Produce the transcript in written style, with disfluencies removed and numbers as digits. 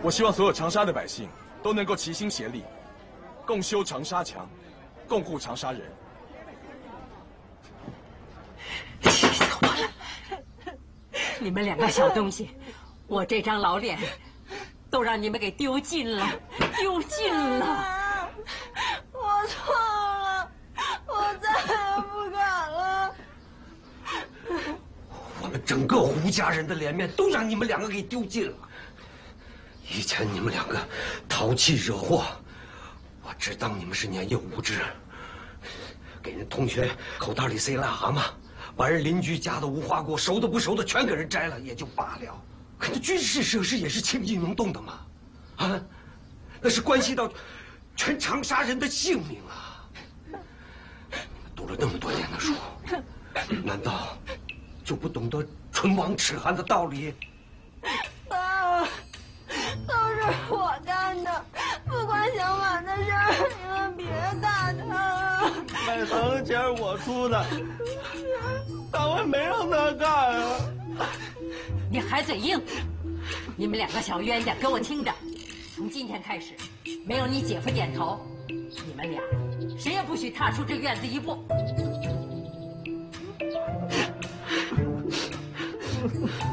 我希望所有长沙的百姓都能够齐心协力，共修长沙墙，共护长沙人。 气死我了！你们两个小东西，我这张老脸都让你们给丢尽了，丢尽了！ 我错了，我再也不敢了。 我们整个胡家人的脸面都让你们两个给丢尽了。以前你们两个淘气惹祸，我只当你们是年幼无知，给人同学口袋里塞癞蛤蟆，把人邻居家的无花果熟的不熟的全给人摘了也就罢了，可那军事设施也是轻易能动的吗？啊，那是关系到全长沙人的性命啊！你们读了那么多年的书，难道就不懂得唇亡齿寒的道理？ 爸，都是我干的，不管小满的事儿，你们别打他了。 买房的钱是我出的，但我也没让他干啊。 你还嘴硬！你们两个小冤家，给我听着，从今天开始，没有你姐夫点头，你们俩谁也不许踏出这院子一步。